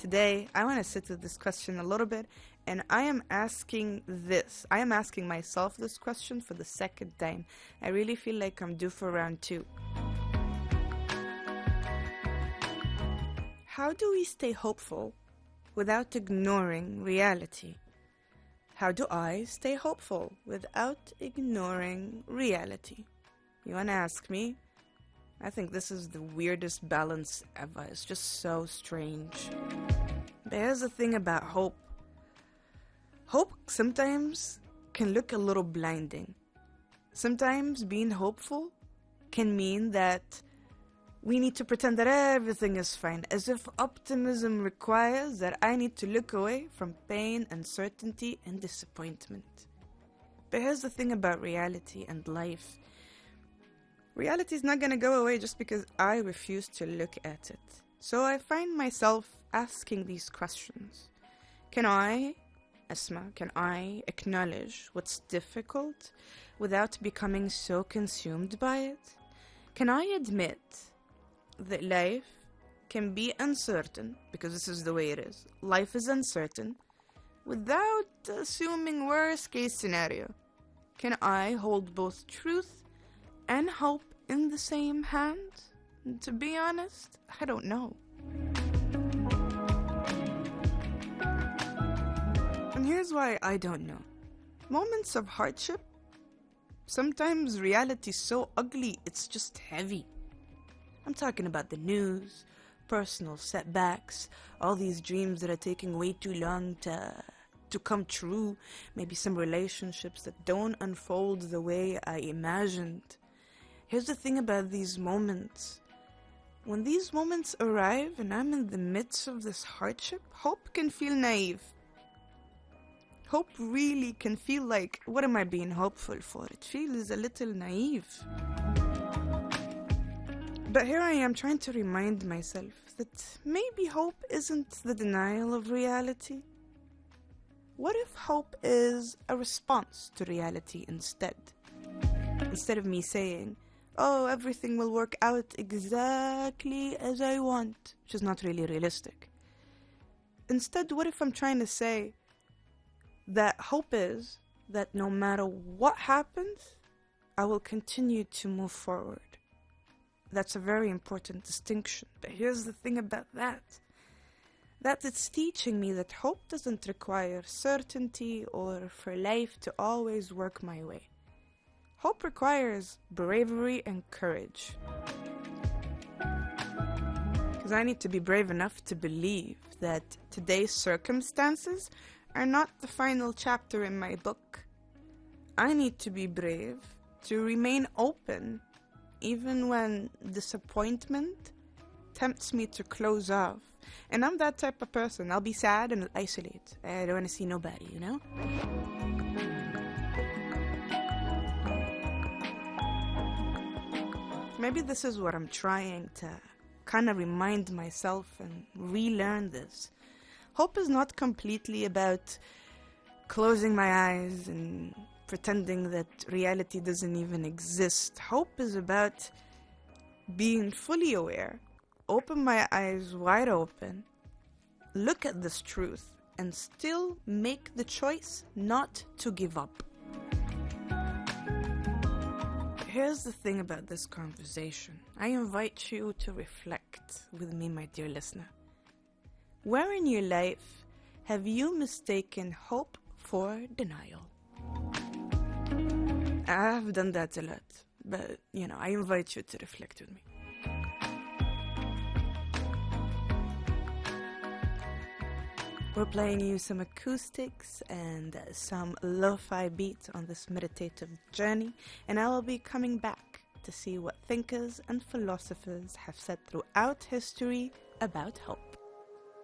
Today, I want to sit with this question a little bit, and I am asking myself this question for the second time. I really feel like I'm due for round 2. How do we stay hopeful without ignoring reality? How do I stay hopeful without ignoring reality? You want to ask me? I think this is the weirdest balance ever. It's just so strange. But here's the thing about hope. Hope sometimes can look a little blinding. Sometimes being hopeful can mean that we need to pretend that everything is fine, as if optimism requires that I need to look away from pain, uncertainty, and disappointment. But here's the thing about reality and life. Reality is not going to go away just because I refuse to look at it. So I find myself asking these questions. Can I acknowledge what's difficult without becoming so consumed by it? Can I admit that life can be uncertain, because this is the way it is. Life is uncertain, without assuming worst case scenario. Can I hold both truth and hope in the same hand? To be honest, I don't know. And here's why I don't know. Moments of hardship, sometimes reality's so ugly, it's just heavy. I'm talking about the news, personal setbacks, all these dreams that are taking way too long to come true, maybe some relationships that don't unfold the way I imagined. Here's the thing about these moments. When these moments arrive and I'm in the midst of this hardship, hope can feel naive. Hope really can feel like, what am I being hopeful for? It feels a little naive. But here I am trying to remind myself that maybe hope isn't the denial of reality. What if hope is a response to reality instead? Instead of me saying, oh, everything will work out exactly as I want, which is not really realistic. Instead, what if I'm trying to say that hope is that no matter what happens, I will continue to move forward? That's a very important distinction. But here's the thing about that it's teaching me that hope doesn't require certainty or for life to always work my way. Hope requires bravery and courage. Because I need to be brave enough to believe that today's circumstances are not the final chapter in my book. I need to be brave to remain open even when disappointment tempts me to close off. And I'm that type of person. I'll be sad and isolate. I don't want to see nobody, you know? Maybe this is what I'm trying to kind of remind myself and relearn this. Hope is not completely about closing my eyes and pretending that reality doesn't even exist. Hope is about being fully aware, open my eyes wide open, look at this truth, and still make the choice not to give up. Here's the thing about this conversation. I invite you to reflect with me, my dear listener. Where in your life have you mistaken hope for denial? I've done that a lot, but, I invite you to reflect with me. We're playing you some acoustics and some lo-fi beats on this meditative journey, and I will be coming back to see what thinkers and philosophers have said throughout history about hope.